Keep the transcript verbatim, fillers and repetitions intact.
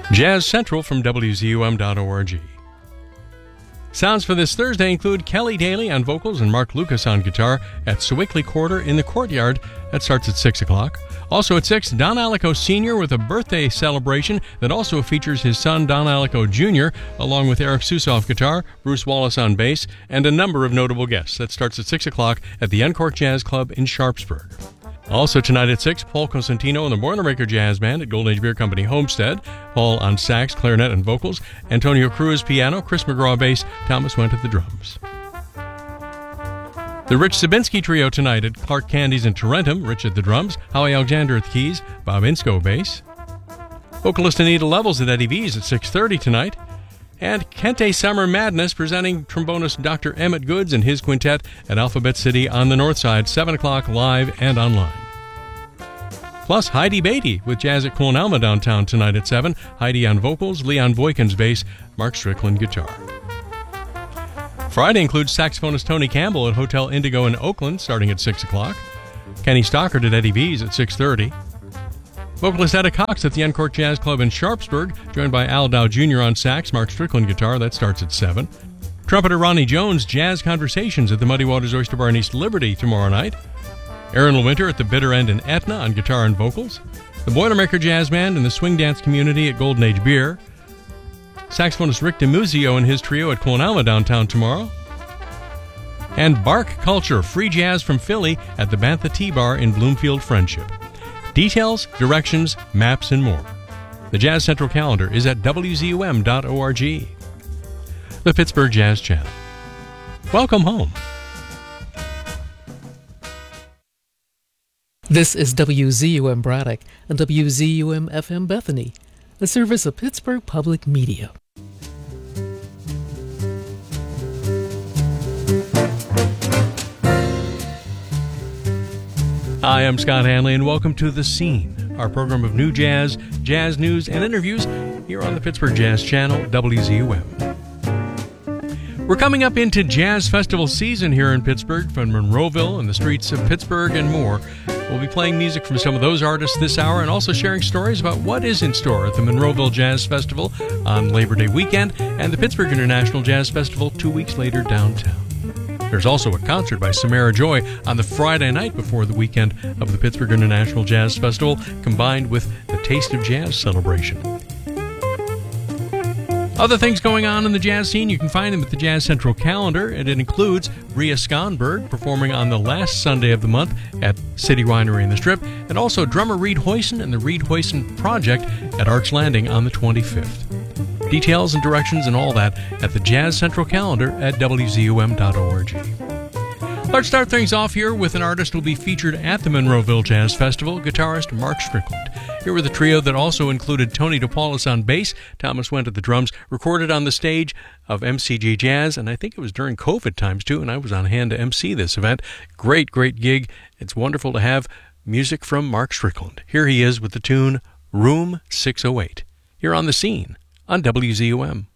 Jazz Central from W Z U M dot org. Sounds for this Thursday include Kelly Daly on vocals and Mark Lucas on guitar at Sewickley Quarter in the Courtyard. That starts at six o'clock. Also at six, Don Alico Senior with a birthday celebration that also features his son Don Alico Junior, along with Eric Susoff guitar, Bruce Wallace on bass, and a number of notable guests. That starts at six o'clock at the Uncork Jazz Club in Sharpsburg. Also tonight at six, Paul Cosentino and the Boilermaker Jazz Band at Golden Age Beer Company Homestead. Paul on sax, clarinet, and vocals. Antonio Cruz piano, Chris McGraw bass, Thomas Went at the drums. The Rich Sabinski Trio tonight at Clark Candy's in Tarentum. Rich at the drums, Howie Alexander at the keys, Bob Insko bass. Vocalist Anita Levels at Eddie V's at six thirty tonight. And Kente Summer Madness presenting trombonist Doctor Emmett Goods and his quintet at Alphabet City on the North Side, seven o'clock live and online. Plus Heidi Beatty with Jazz at Clonalma downtown tonight at seven. Heidi on vocals, Leon Boykins bass, Mark Strickland guitar. Friday includes saxophonist Tony Campbell at Hotel Indigo in Oakland starting at six o'clock. Kenny Stockard at Eddie V's at six thirty. Vocalist Etta Cox at the Uncork Jazz Club in Sharpsburg, joined by Al Dow Junior on sax, Mark Strickland guitar. That starts at seven. Trumpeter Ronnie Jones, Jazz Conversations at the Muddy Waters Oyster Bar in East Liberty tomorrow night. Aaron LeWinter at the Bitter End in Etna on guitar and vocals. The Boilermaker Jazz Band and the Swing Dance Community at Golden Age Beer. Saxophonist Rick DiMuzio and his trio at Clonalma downtown tomorrow. And Bark Culture, free jazz from Philly at the Bantha Tea Bar in Bloomfield Friendship. Details, directions, maps, and more. The Jazz Central calendar is at W Z U M dot org. The Pittsburgh Jazz Channel. Welcome home. This is W Z U M Braddock and W Z U M F M Bethany, a service of Pittsburgh Public Media. Hi, I'm Scott Hanley, and welcome to The Scene, our program of new jazz, jazz news, and interviews here on the Pittsburgh Jazz Channel, W Z U M. We're coming up into Jazz Festival season here in Pittsburgh, from Monroeville and the streets of Pittsburgh and more. We'll be playing music from some of those artists this hour and also sharing stories about what is in store at the Monroeville Jazz Festival on Labor Day weekend and the Pittsburgh International Jazz Festival two weeks later downtown. There's also a concert by Samara Joy on the Friday night before the weekend of the Pittsburgh International Jazz Festival, combined with the Taste of Jazz celebration. Other things going on in the jazz scene, you can find them at the Jazz Central calendar, and it includes Ria Skonberg performing on the last Sunday of the month at City Winery in the Strip, and also drummer Reed Hoyson and the Reed Hoyson Project at Arch Landing on the twenty-fifth. Details and directions and all that at the Jazz Central calendar at W Z U M dot org. Let's start things off here with an artist who will be featured at the Monroeville Jazz Festival, guitarist Mark Strickland. Here with a trio that also included Tony DePaulis on bass, Thomas Went at the drums, recorded on the stage of M C G Jazz, and I think it was during COVID times too, and I was on hand to M C this event. Great, great gig. It's wonderful to have music from Mark Strickland. Here he is with the tune Room six oh eight. Here on The Scene on W Z U M.